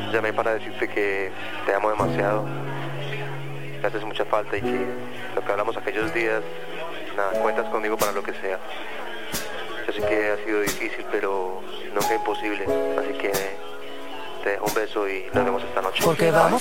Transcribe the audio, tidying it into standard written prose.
llamé para decirte que te amo demasiado, que haces mucha falta y que lo que hablamos aquellos días, nada, cuentas conmigo para lo que sea. Yo sé que ha sido difícil, pero nunca imposible, así que te dejo un beso y nos vemos esta noche. Porque vamos